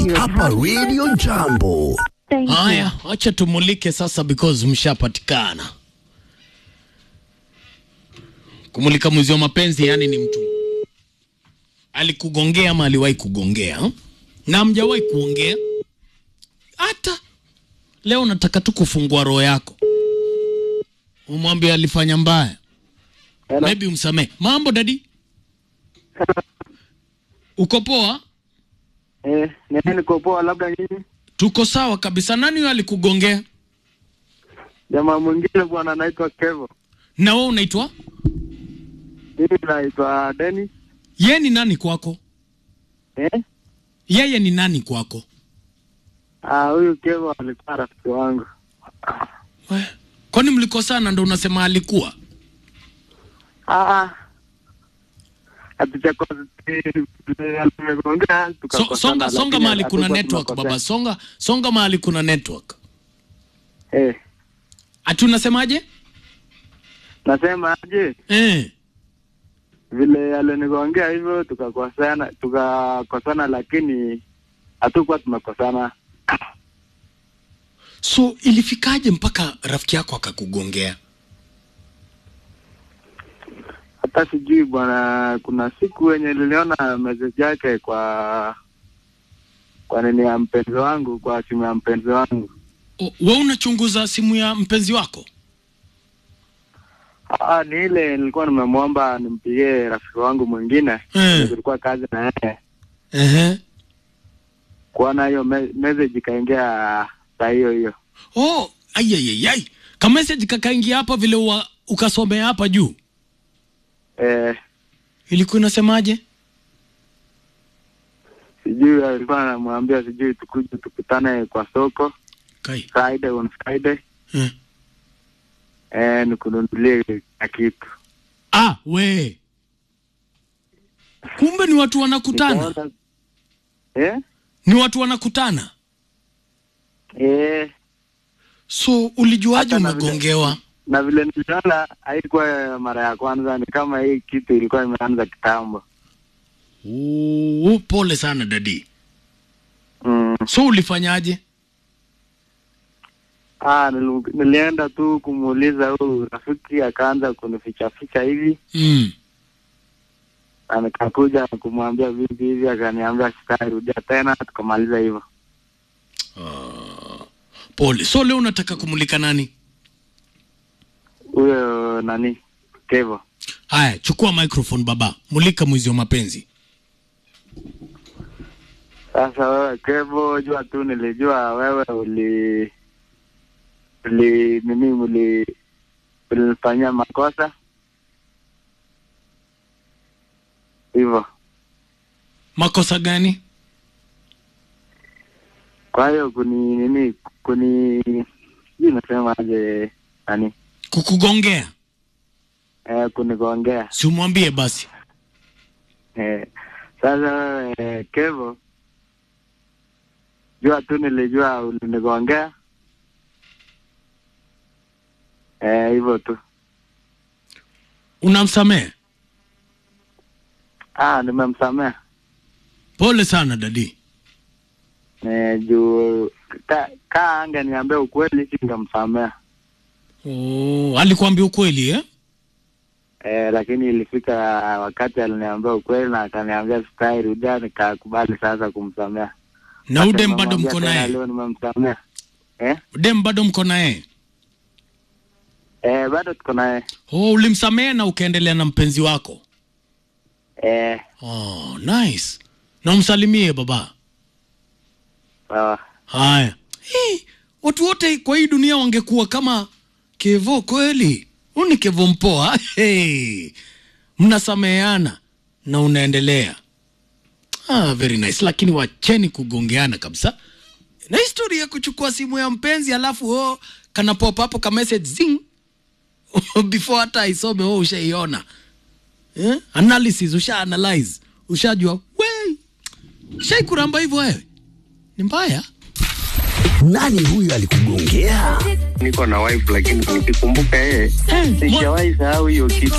hapa Radio Jambo. Haya, acha tumulike sasa because mshapatikana. Kumulika mwizi wa mapenzi yani ni mtu alikugongea ama aliwahi kugongea na mjawahi kuongea. Hata leo nataka tu kufungua roho yako. Umwambie alifanya mbaya. Hello. Maybe umsamee. Mambo daddy? Uko poa? Niko poa, labda nini? Tuko sawa kabisa. Nani yule alikugongea? Jamaa mwingine bwana anaitwa Kevo. Na wewe unaitwa? Mimi naitwa Dennis. Yeye ni nani kwako? Yeye ni nani kwako? Huyu Kevo alikuwa rafiki wangu. Kwani mlikosana ndo unasema alikuwa? Songa mahali kuna network baba. Songa mahali kuna network. Ati unasemaje? Nasema aje? Vile alinigongea hivyo tukakosana lakini hatukuwa tumekosana. So ilifikaje mpaka rafiki yako akakugongea? Hata sijui bwana, kuna siku wenye niliona message yake kwa nini ya mpenzi wangu, kwa simu ya mpenzi wangu. Wewe unachunguza simu ya mpenzi wako? Ni ile nilikuwa nimemwomba nimpigie rafiki wangu mwingine. Nilikuwa kazi na yeye. Kuona hiyo message ikaingia saa hiyo. Ai. Kama message kakaingia hapa vile ukasomea hapa juu. Ilikuwa inasemaje? Sijui, alikuwa anamwambia sijui tukuje tukutane kwa soko. On Friday. Nikununulie kitu. We. Kumbe ni watu wanakutana. Ni watu wanakutana. So ulijuaje umegongewa? Na vile niliona haikuwa mara ya kwanza, ni kama hii kitu ilikuwa imeanza kitambo. Pole sana daddy. So ulifanyaje? Nilienda tu kumuuliza huyu rafiki, akaanza kunificha hivi. Na nikakuja kumwambia vipi hivi, akaniambia sitarudia tena, tukamaliza hivyo. Pole. So leo unataka kumulika nani? Huyo nani? Kevo. Haya, chukua microphone baba. Mulika mwizi wa mapenzi. Sasa wewe Kevo, jua tu nilijua wewe ulifanya makosa. Hivyo. Makosa gani? Kwa hiyo nasema aje nani? Kukugongea? Kunigongea. Si umwambie basi. Sasa Kevo, jua tu nilijua ulinigongea. Hivyo tu. Unamsamehe? Nimemsamehe. Pole sana daddy. Juu angeniambia ukweli singemsamehe. Alikwambia ukweli lakini ilifika wakati aliniambia ukweli na akaniambia sitairudia, nikakubali sasa kumsamehe. Na udem bado mko naye? Leo nimemsamehe. Udem bado mko naye? Bado tuko naye. Ulimsamehe na ukaendelea na mpenzi wako? Nice. Na umsalimie baba. Sawa. Haya. Watu wote kwa hii dunia wangekuwa kama Kevo kweli. Uni Kevo mpoa. Mnasameheana na unaendelea. Very nice. Lakini wacheni kugongeana kabisa. Na historia ya kuchukua simu ya mpenzi alafu kana pop hapo ka message zing. Before hata isome ushaiona. Analysis, usha-analyze. Ushajua, shai kuramba hivyo wewe. Ni mbaya. Nani huyu alikugongea? Niko na wife lakini nikikumbuka sijawahi sahau hiyo kitu.